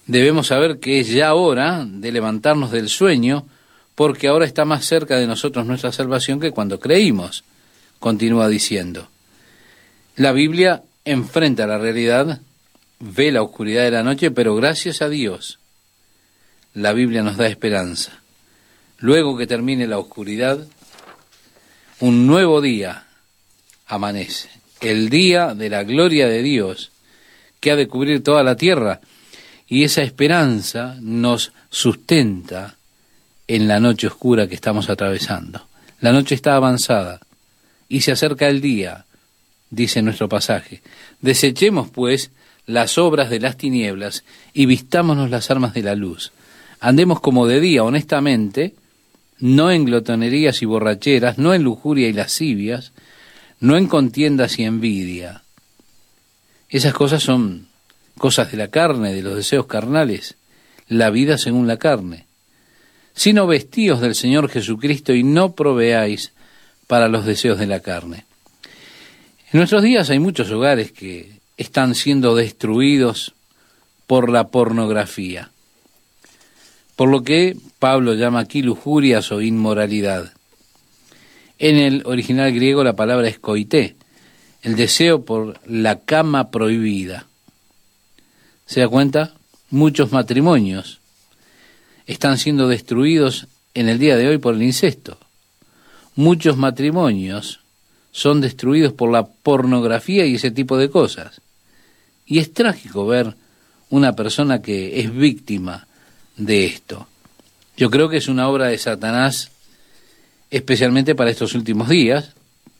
Debemos saber que es ya hora de levantarnos del sueño, porque ahora está más cerca de nosotros nuestra salvación que cuando creímos, continúa diciendo. La Biblia enfrenta la realidad, ve la oscuridad de la noche, pero gracias a Dios, la Biblia nos da esperanza. Luego que termine la oscuridad, un nuevo día amanece, el día de la gloria de Dios, que ha de cubrir toda la tierra, y esa esperanza nos sustenta en la noche oscura que estamos atravesando. La noche está avanzada y se acerca el día, dice nuestro pasaje. Desechemos, pues, las obras de las tinieblas y vistámonos las armas de la luz. Andemos como de día, honestamente, no en glotonerías y borracheras, no en lujuria y lascivias, no en contiendas y envidia. Esas cosas son cosas de la carne, de los deseos carnales, la vida según la carne. Sino vestíos del Señor Jesucristo y no proveáis para los deseos de la carne. En nuestros días hay muchos hogares que están siendo destruidos por la pornografía, por lo que Pablo llama aquí lujurias o inmoralidad. En el original griego la palabra es koité, el deseo por la cama prohibida. ¿Se da cuenta? Muchos matrimonios están siendo destruidos en el día de hoy por el incesto. Muchos matrimonios son destruidos por la pornografía y ese tipo de cosas. Y es trágico ver una persona que es víctima de esto. Yo creo que es una obra de Satanás, especialmente para estos últimos días,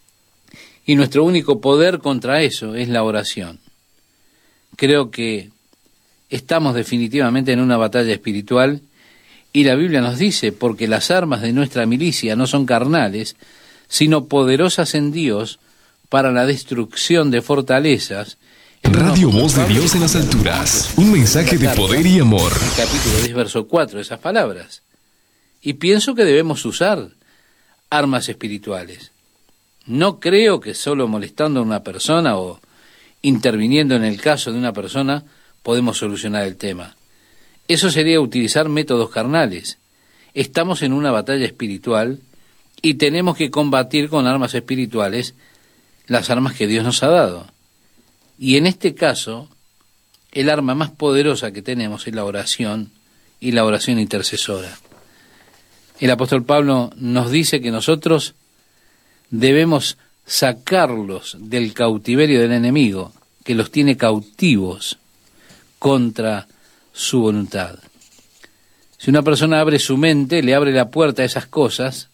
y nuestro único poder contra eso es la oración. Creo que estamos definitivamente en una batalla espiritual y la Biblia nos dice, porque las armas de nuestra milicia no son carnales, sino poderosas en Dios para la destrucción de fortalezas. Radio Voz de Dios en las alturas, un mensaje de poder y amor. Capítulo 10, verso 4, esas palabras. Y pienso que debemos usar armas espirituales. No creo que solo molestando a una persona o interviniendo en el caso de una persona podemos solucionar el tema. Eso sería utilizar métodos carnales. Estamos en una batalla espiritual y tenemos que combatir con armas espirituales las armas que Dios nos ha dado. Y en este caso, el arma más poderosa que tenemos es la oración y la oración intercesora. El apóstol Pablo nos dice que nosotros debemos sacarlos del cautiverio del enemigo, que los tiene cautivos contra su voluntad. Si una persona abre su mente, le abre la puerta a esas cosas,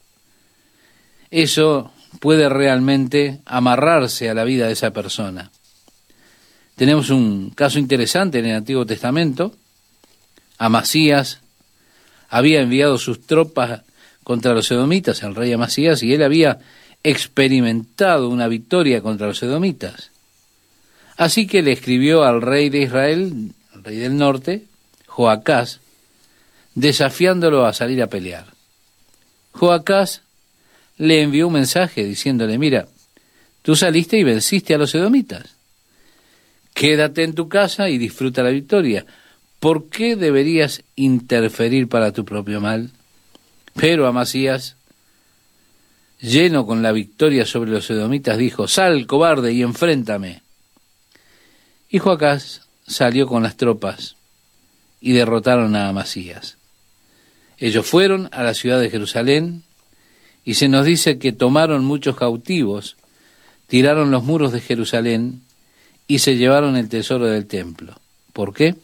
eso puede realmente amarrarse a la vida de esa persona. Tenemos un caso interesante en el Antiguo Testamento. Amasías había enviado sus tropas contra los edomitas, el rey Amasías, y él había experimentado una victoria contra los edomitas. Así que le escribió al rey de Israel, el rey del norte, Joacás, desafiándolo a salir a pelear. Joacás le envió un mensaje diciéndole, mira, tú saliste y venciste a los edomitas. Quédate en tu casa y disfruta la victoria. ¿Por qué deberías interferir para tu propio mal? Pero Amasías, lleno con la victoria sobre los edomitas, dijo, sal, cobarde, y enfréntame. Y Joacás salió con las tropas y derrotaron a Amasías. Ellos fueron a la ciudad de Jerusalén y se nos dice que tomaron muchos cautivos, tiraron los muros de Jerusalén y se llevaron el tesoro del templo. ¿Por qué?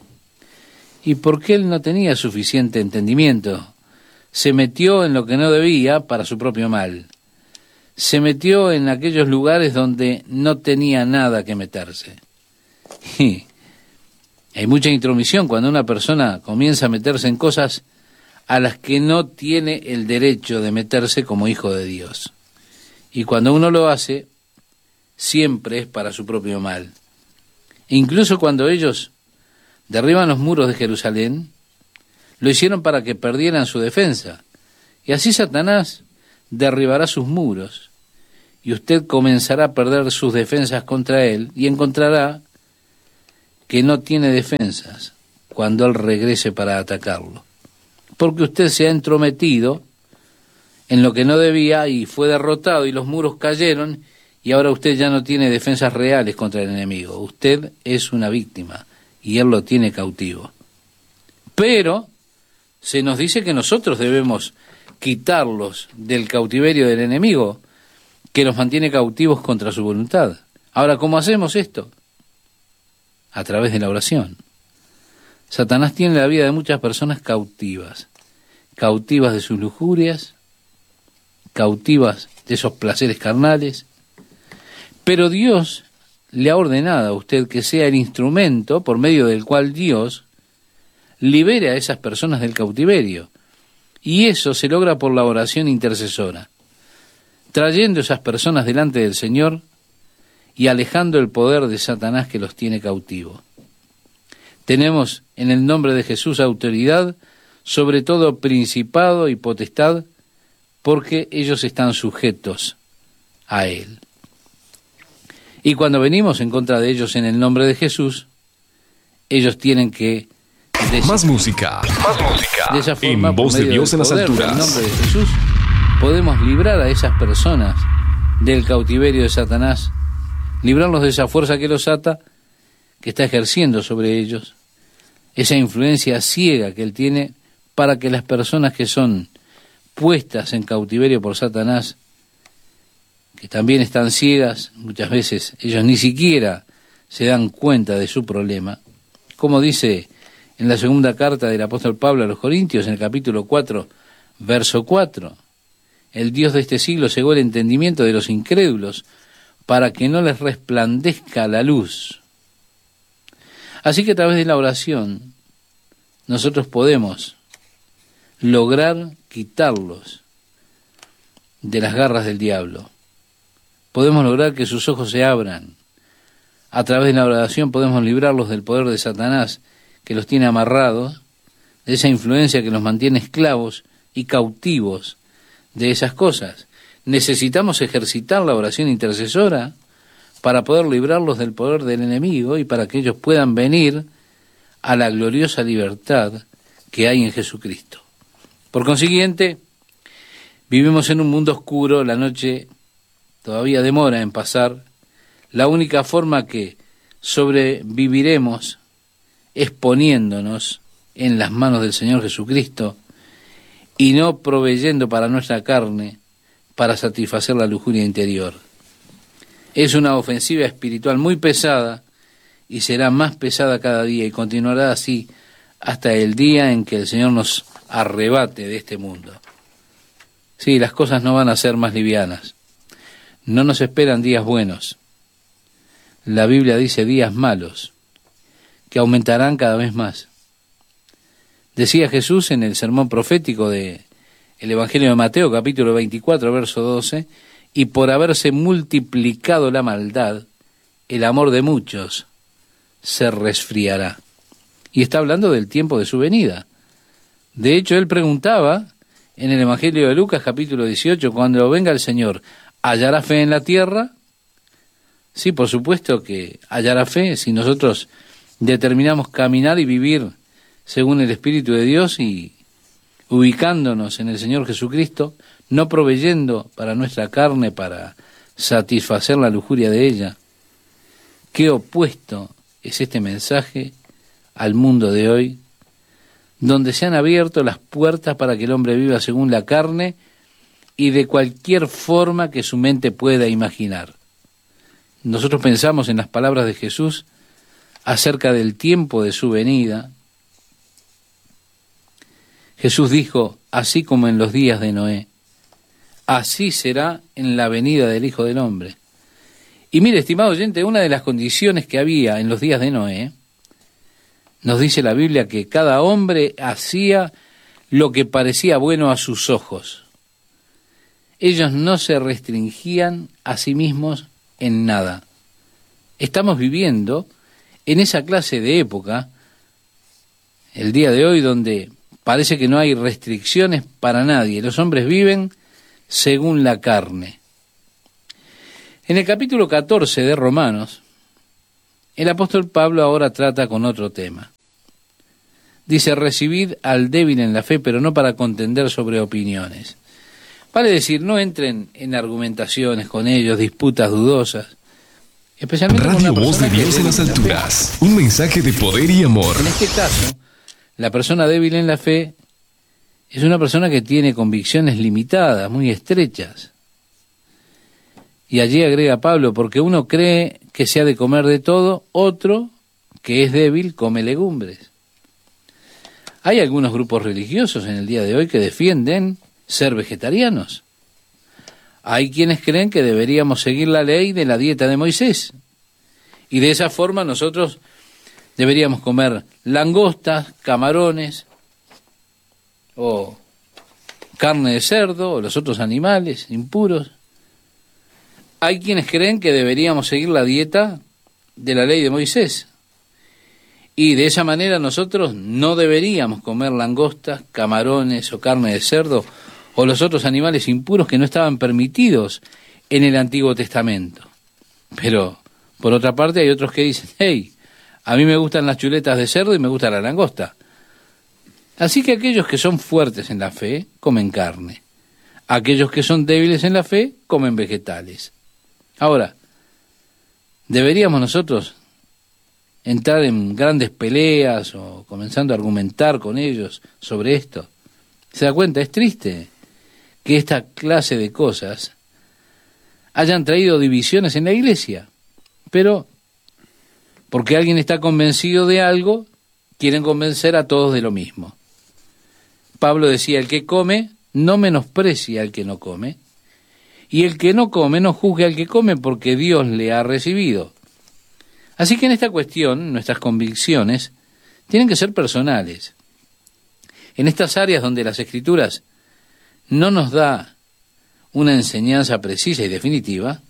Y porque él no tenía suficiente entendimiento. Se metió en lo que no debía para su propio mal. Se metió en aquellos lugares donde no tenía nada que meterse. Y hay mucha intromisión cuando una persona comienza a meterse en cosas a las que no tiene el derecho de meterse como hijo de Dios. Y cuando uno lo hace, siempre es para su propio mal. Incluso cuando ellos derriban los muros de Jerusalén, lo hicieron para que perdieran su defensa. Y así Satanás derribará sus muros, y usted comenzará a perder sus defensas contra él, y encontrará que no tiene defensas. cuando Él regrese para atacarlo. Porque usted se ha entrometido en lo que no debía y fue derrotado y los muros cayeron y ahora usted ya no tiene defensas reales contra el enemigo. Usted es una víctima y Él lo tiene cautivo. Pero se nos dice que nosotros debemos quitarlos del cautiverio del enemigo, que nos mantiene cautivos contra su voluntad. Ahora, ¿cómo hacemos esto? A través de la oración. Satanás tiene la vida de muchas personas cautivas de sus lujurias, cautivas de esos placeres carnales, pero Dios le ha ordenado a usted que sea el instrumento por medio del cual Dios libere a esas personas del cautiverio, y eso se logra por la oración intercesora, trayendo esas personas delante del Señor y alejando el poder de Satanás que los tiene cautivos. Tenemos en el nombre de Jesús autoridad sobre todo principado y potestad, porque ellos están sujetos a Él. Y cuando venimos en contra de ellos en el nombre de Jesús, ellos tienen que... Más música. De esa forma, en voz de Dios en las alturas. En nombre de Jesús, podemos librar a esas personas del cautiverio de Satanás, librarlos de esa fuerza que los ata, que está ejerciendo sobre ellos, esa influencia ciega que él tiene, para que las personas que son puestas en cautiverio por Satanás, que también están ciegas, muchas veces ellos ni siquiera se dan cuenta de su problema, como dice en la segunda carta del apóstol Pablo a los Corintios, en el capítulo 4, verso 4, el Dios de este siglo cegó el entendimiento de los incrédulos para que no les resplandezca la luz. Así que a través de la oración nosotros podemos lograr quitarlos de las garras del diablo. Podemos lograr que sus ojos se abran. A través de la oración podemos librarlos del poder de Satanás, que los tiene amarrados, de esa influencia que los mantiene esclavos y cautivos de esas cosas. Necesitamos ejercitar la oración intercesora para poder librarlos del poder del enemigo y para que ellos puedan venir a la gloriosa libertad que hay en Jesucristo. Por consiguiente, vivimos en un mundo oscuro, la noche todavía demora en pasar. La única forma que sobreviviremos es poniéndonos en las manos del Señor Jesucristo y no proveyendo para nuestra carne para satisfacer la lujuria interior. Es una ofensiva espiritual muy pesada y será más pesada cada día y continuará así hasta el día en que el Señor nos arrebate de este mundo. Sí, las cosas no van a ser más livianas. No nos esperan días buenos. La Biblia dice días malos, que aumentarán cada vez más. Decía Jesús en el sermón profético de el Evangelio de Mateo, capítulo 24, verso 12, y por haberse multiplicado la maldad, el amor de muchos se resfriará. Y está hablando del tiempo de su venida. De hecho, él preguntaba en el Evangelio de Lucas, capítulo 18, cuando venga el Señor, ¿hallará fe en la tierra? Sí, por supuesto que hallará fe si nosotros determinamos caminar y vivir según el Espíritu de Dios y ubicándonos en el Señor Jesucristo, no proveyendo para nuestra carne para satisfacer la lujuria de ella. Qué opuesto es este mensaje al mundo de hoy, donde se han abierto las puertas para que el hombre viva según la carne y de cualquier forma que su mente pueda imaginar. Nosotros pensamos en las palabras de Jesús acerca del tiempo de su venida. Jesús dijo, así como en los días de Noé, así será en la venida del Hijo del Hombre. Y mire, estimado oyente, una de las condiciones que había en los días de Noé, nos dice la Biblia que cada hombre hacía lo que parecía bueno a sus ojos. Ellos no se restringían a sí mismos en nada. Estamos viviendo en esa clase de época, el día de hoy, donde parece que no hay restricciones para nadie. Los hombres viven según la carne. En el capítulo 14 de Romanos, el apóstol Pablo ahora trata con otro tema. Dice, recibid al débil en la fe, pero no para contender sobre opiniones. Vale decir, no entren en argumentaciones con ellos, disputas dudosas. Especialmente Radio con una Voz de persona Dios que en es las débil en la fe. alturas. Un mensaje de poder y amor. En este caso, la persona débil en la fe es una persona que tiene convicciones limitadas, muy estrechas. Y allí agrega Pablo, porque uno cree que se ha de comer de todo, otro, que es débil, come legumbres. Hay algunos grupos religiosos en el día de hoy que defienden ser vegetarianos. Hay quienes creen que deberíamos seguir la ley de la dieta de Moisés. Y de esa forma nosotros deberíamos comer langostas, camarones, o carne de cerdo, o los otros animales impuros. Hay quienes creen que deberíamos seguir la dieta de la ley de Moisés. Y de esa manera nosotros no deberíamos comer langostas, camarones o carne de cerdo o los otros animales impuros que no estaban permitidos en el Antiguo Testamento. Pero, por otra parte, hay otros que dicen, hey, a mí me gustan las chuletas de cerdo y me gusta la langosta. Así que aquellos que son fuertes en la fe comen carne. Aquellos que son débiles en la fe comen vegetales. Ahora, ¿deberíamos nosotros entrar en grandes peleas o comenzando a argumentar con ellos sobre esto? ¿Se da cuenta? Es triste que esta clase de cosas hayan traído divisiones en la iglesia, pero porque alguien está convencido de algo, quieren convencer a todos de lo mismo. Pablo decía, el que come no menosprecia al que no come, y el que no come no juzgue al que come porque Dios le ha recibido. Así que en esta cuestión, nuestras convicciones tienen que ser personales. En estas áreas donde las Escrituras no nos da una enseñanza precisa y definitiva,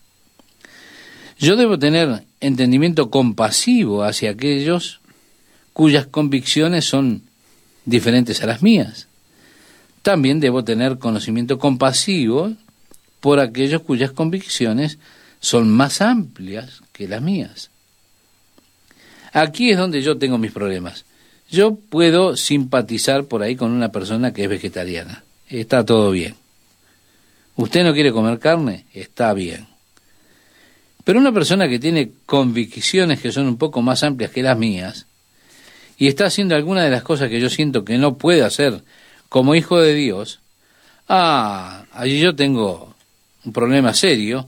yo debo tener entendimiento compasivo hacia aquellos cuyas convicciones son diferentes a las mías. También debo tener conocimiento compasivo por aquellos cuyas convicciones son más amplias que las mías. Aquí es donde yo tengo mis problemas. Yo puedo simpatizar por ahí con una persona que es vegetariana. Está todo bien. ¿Usted no quiere comer carne? Está bien. Pero una persona que tiene convicciones que son un poco más amplias que las mías y está haciendo alguna de las cosas que yo siento que no puede hacer como hijo de Dios, allí yo tengo un problema serio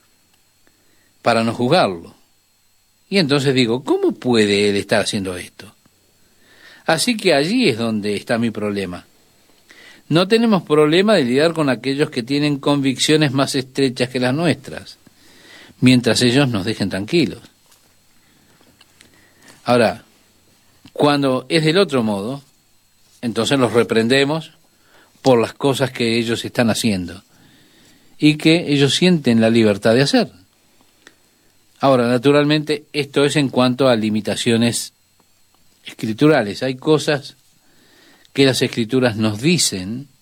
para no juzgarlo. Y entonces digo, ¿cómo puede él estar haciendo esto? Así que allí es donde está mi problema. No tenemos problema de lidiar con aquellos que tienen convicciones más estrechas que las nuestras, mientras ellos nos dejen tranquilos. Ahora, cuando es del otro modo, entonces los reprendemos por las cosas que ellos están haciendo y que ellos sienten la libertad de hacer. Ahora, naturalmente, esto es en cuanto a limitaciones escriturales. Hay cosas que las Escrituras nos dice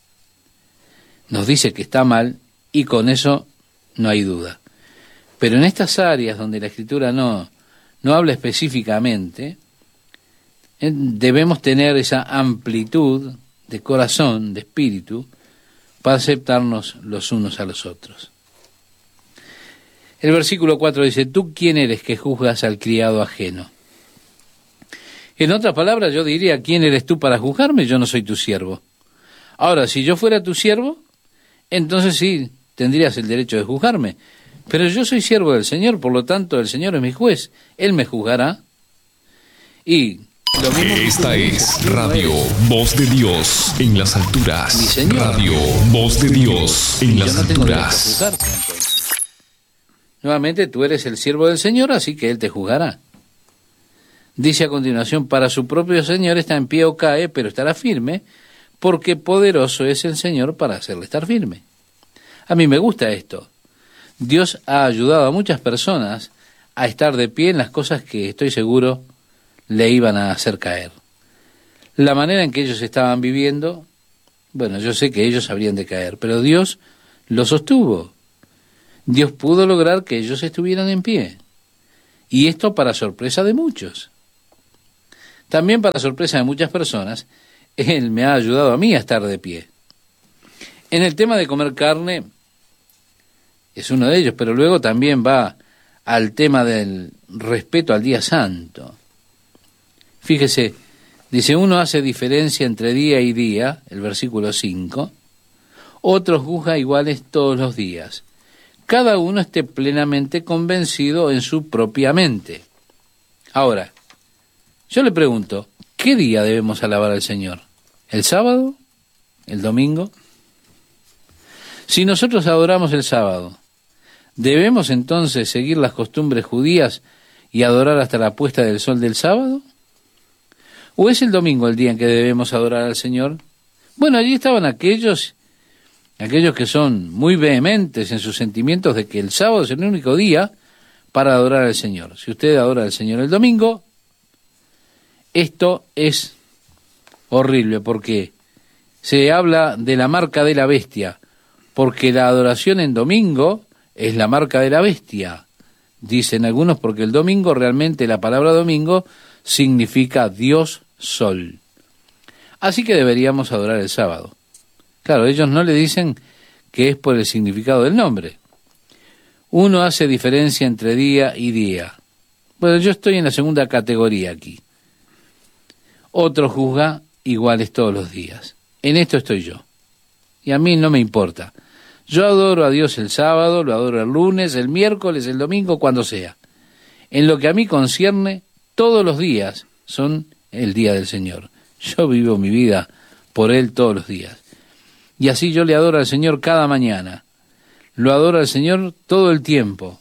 que está mal, y con eso no hay duda. Pero en estas áreas donde la Escritura no habla específicamente, debemos tener esa amplitud de corazón, de espíritu, para aceptarnos los unos a los otros. El versículo 4 dice, ¿tú quién eres que juzgas al criado ajeno? En otras palabras, yo diría, ¿quién eres tú para juzgarme? Yo no soy tu siervo. Ahora, si yo fuera tu siervo, entonces sí, tendrías el derecho de juzgarme. Pero yo soy siervo del Señor, por lo tanto, el Señor es mi juez. Él me juzgará. Y lo mismo Esta es Radio Voz de Dios en las alturas. Mi Señor. Radio Voz de Dios en las yo no tengo derecho a alturas. juzgarte, entonces. Nuevamente, tú eres el siervo del Señor, así que Él te juzgará. Dice a continuación, para su propio Señor está en pie o cae, pero estará firme, porque poderoso es el Señor para hacerle estar firme. A mí me gusta esto. Dios ha ayudado a muchas personas a estar de pie en las cosas que estoy seguro le iban a hacer caer. La manera en que ellos estaban viviendo, bueno, yo sé que ellos habrían de caer, pero Dios los sostuvo. Dios pudo lograr que ellos estuvieran en pie. Y esto para sorpresa de muchos. También, para sorpresa de muchas personas, Él me ha ayudado a mí a estar de pie. En el tema de comer carne, es uno de ellos, pero luego también va al tema del respeto al día santo. Fíjese, dice, uno hace diferencia entre día y día, el versículo 5, otros juzga iguales todos los días. Cada uno esté plenamente convencido en su propia mente. Ahora, yo le pregunto, ¿qué día debemos alabar al Señor? ¿El sábado? ¿El domingo? Si nosotros adoramos el sábado, ¿debemos entonces seguir las costumbres judías y adorar hasta la puesta del sol del sábado? ¿O es el domingo el día en que debemos adorar al Señor? Bueno, allí estaban aquellos que son muy vehementes en sus sentimientos de que el sábado es el único día para adorar al Señor. Si usted adora al Señor el domingo, esto es horrible, porque se habla de la marca de la bestia, porque la adoración en domingo es la marca de la bestia, dicen algunos, porque el domingo, realmente la palabra domingo significa Dios Sol. Así que deberíamos adorar el sábado. Claro, ellos no le dicen que es por el significado del nombre. Uno hace diferencia entre día y día. Bueno, yo estoy en la segunda categoría aquí. Otro juzga iguales todos los días. En esto estoy yo. Y a mí no me importa. Yo adoro a Dios el sábado, lo adoro el lunes, el miércoles, el domingo, cuando sea. En lo que a mí concierne, todos los días son el día del Señor. Yo vivo mi vida por Él todos los días. Y así yo le adoro al Señor cada mañana. Lo adoro al Señor todo el tiempo.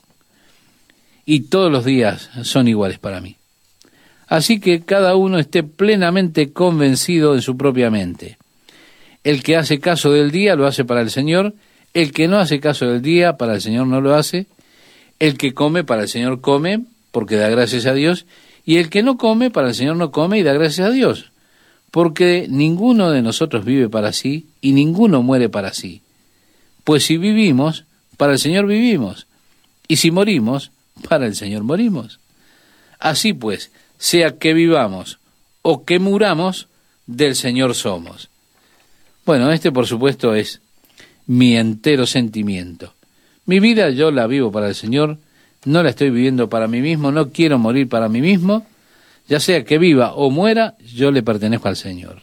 Y todos los días son iguales para mí. Así que cada uno esté plenamente convencido en su propia mente. El que hace caso del día lo hace para el Señor. El que no hace caso del día, para el Señor no lo hace. El que come, para el Señor come, porque da gracias a Dios. Y el que no come, para el Señor no come y da gracias a Dios. Porque ninguno de nosotros vive para sí y ninguno muere para sí. Pues si vivimos, para el Señor vivimos. Y si morimos, para el Señor morimos. Así pues, sea que vivamos o que muramos, del Señor somos. Bueno, este por supuesto es mi entero sentimiento. Mi vida yo la vivo para el Señor, no la estoy viviendo para mí mismo, no quiero morir para mí mismo. Ya sea que viva o muera, yo le pertenezco al Señor.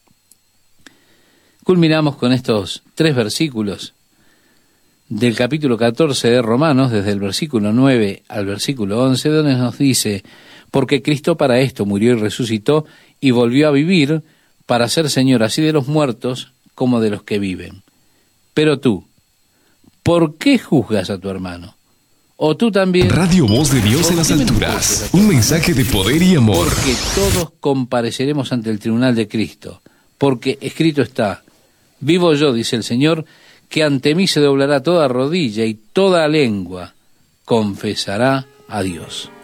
Culminamos con estos 3 versículos del capítulo 14 de Romanos, desde el versículo 9 al versículo 11, donde nos dice, porque Cristo para esto murió y resucitó y volvió a vivir para ser Señor así de los muertos como de los que viven. Pero tú, ¿por qué juzgas a tu hermano? O tú también. Radio Voz de Dios en las alturas. Un mensaje de poder y amor. Porque todos compareceremos ante el tribunal de Cristo. Porque escrito está, vivo yo, dice el Señor, que ante mí se doblará toda rodilla y toda lengua confesará a Dios.